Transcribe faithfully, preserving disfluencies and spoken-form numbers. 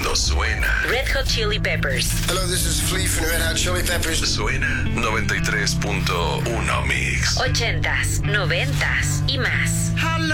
pero suena. Red Hot Chili Peppers. Hello, this is Flea from the Red Hot Chili Peppers. Suena noventa y tres punto uno Mix. Ochentas, noventas y más.